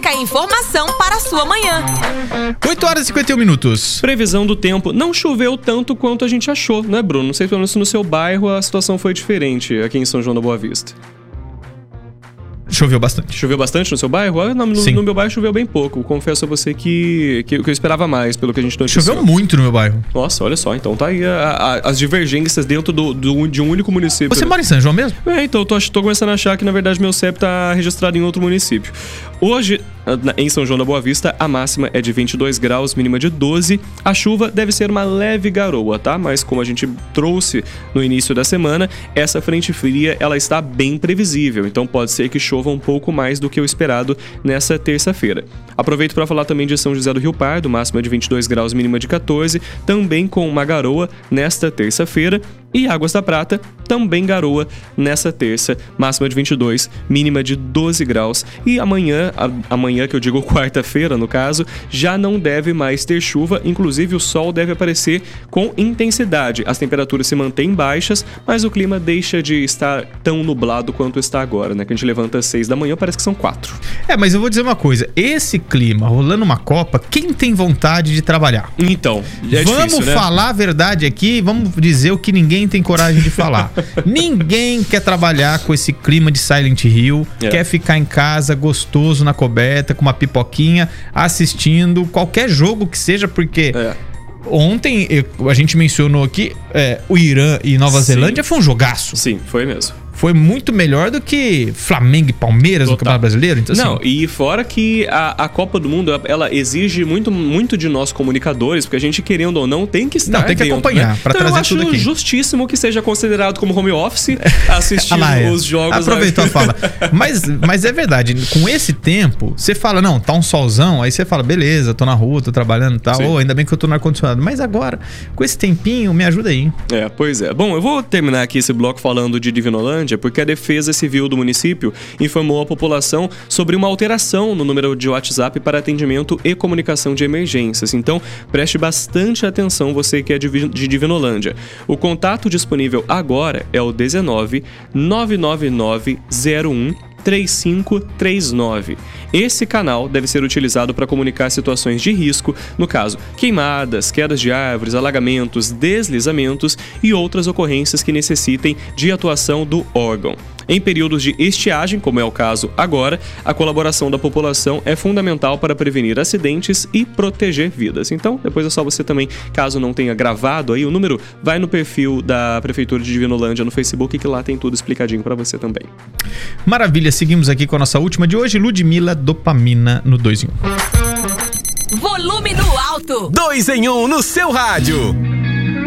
única informação para a sua manhã. 8 horas e 51 minutos. Previsão do tempo. Não choveu tanto quanto a gente achou, né, Bruno? Não sei pelo menos se no seu bairro a situação foi diferente aqui em São João da Boa Vista. Choveu bastante. Choveu bastante no seu bairro? No meu bairro choveu bem pouco. Confesso a você que eu esperava mais, pelo que a gente noticiou. Choveu muito no meu bairro. Nossa, olha só. Então tá aí as divergências dentro de um único município. Você mora em São João mesmo? Então tô começando a achar que, na verdade, meu CEP tá registrado em outro município. Hoje, em São João da Boa Vista, a máxima é de 22 graus, mínima de 12. A chuva deve ser uma leve garoa, tá? Mas como a gente trouxe no início da semana, essa frente fria, ela está bem previsível. Então pode ser que chova um pouco mais do que o esperado nessa terça-feira. Aproveito para falar também de São José do Rio Pardo, máxima de 22 graus, mínima de 14, também com uma garoa nesta terça-feira. E Águas da Prata, também garoa nessa terça, máxima de 22, mínima de 12 graus. E amanhã, que eu digo quarta-feira no caso, já não deve mais ter chuva, inclusive o sol deve aparecer com intensidade. As temperaturas se mantêm baixas, mas o clima deixa de estar tão nublado quanto está agora, né? Que a gente levanta às 6 da manhã, parece que são 4. Mas eu vou dizer uma coisa, esse clima, rolando uma Copa, quem tem vontade de trabalhar? Então, vamos difícil, né? Falar a verdade aqui, vamos dizer o que ninguém tem coragem de falar. Ninguém quer trabalhar com esse clima de Silent Hill, quer ficar em casa, gostoso, na coberta, com uma pipoquinha, assistindo qualquer jogo que seja, porque... Ontem, a gente mencionou aqui, o Irã e Nova Zelândia foi um jogaço. Sim, foi mesmo. Foi muito melhor do que Flamengo e Palmeiras no Campeonato Brasileiro. Então, não, assim... e fora que a Copa do Mundo, ela exige muito de nós comunicadores, porque a gente, querendo ou não, tem que estar tem que dentro, acompanhar, né? Pra então, trazer tudo aqui. Eu acho justíssimo que seja considerado como home office, assistindo os jogos. Aproveitou a fala. Mas é verdade, com esse tempo, você fala, não, tá um solzão, aí você fala, beleza, tô na rua, tô trabalhando e tal, ainda bem que eu tô no ar-condicionado. Mas agora, com esse tempinho, me ajuda aí. Pois é. Bom, eu vou terminar aqui esse bloco falando de Divinolândia, porque a Defesa Civil do município informou a população sobre uma alteração no número de WhatsApp para atendimento e comunicação de emergências. Então, preste bastante atenção, você que é de Divinolândia. O contato disponível agora é o 19 999 01 3539. Esse canal deve ser utilizado para comunicar situações de risco, no caso, queimadas, quedas de árvores, alagamentos, deslizamentos e outras ocorrências que necessitem de atuação do órgão. Em períodos de estiagem, como é o caso agora, a colaboração da população é fundamental para prevenir acidentes e proteger vidas. Então, depois é só você também, caso não tenha gravado aí o número, vai no perfil da Prefeitura de Divinolândia no Facebook, que lá tem tudo explicadinho para você também. Maravilha, seguimos aqui com a nossa última de hoje, Ludmilla Dopamina no 2 em 1. Volume no alto. 2 em 1 no seu rádio.